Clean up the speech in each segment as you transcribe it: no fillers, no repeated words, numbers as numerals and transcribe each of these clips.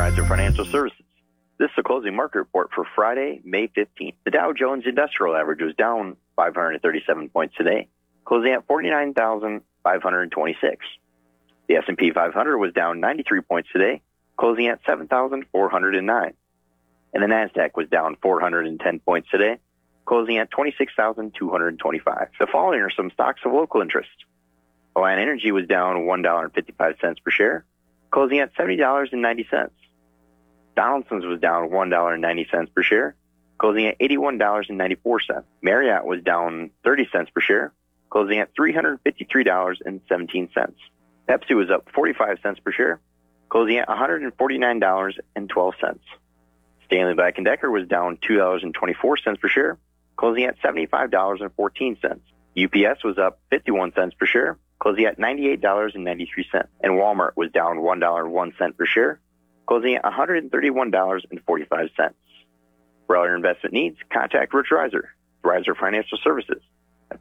Riser Financial Services. This is the closing market report for Friday, May 15th. The Dow Jones Industrial Average was down 537 points today, closing at 49,526. The S&P 500 was down 93 points today, closing at 7,409. And the NASDAQ was down 410 points today, closing at 26,225. The following are some stocks of local interest. Alliant Energy was down $1.55 per share, closing at $70.90. Donaldson's was down $1.90 per share, closing at $81.94. Marriott was down 30 cents per share, closing at $353.17. Pepsi was up 45 cents per share, closing at $149.12. Stanley Black & Decker was down $2.24 per share, closing at $75.14. UPS was up 51 cents per share, closing at $98.93. And Walmart was down $1.01 per share, closing at $131.45. For all your investment needs, contact Rich Riser, Riser Financial Services, at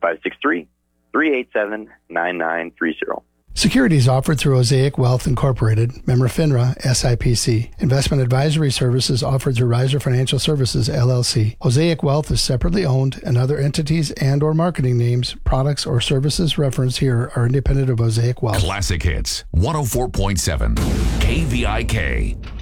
563-387-9930. Securities offered through Osaic Wealth Incorporated, member FINRA, SIPC. Investment advisory services offered through Riser Financial Services, LLC. Osaic Wealth is separately owned, and other entities and or marketing names, products, or services referenced here are independent of Osaic Wealth. Classic Hits, 104.7, KVIK.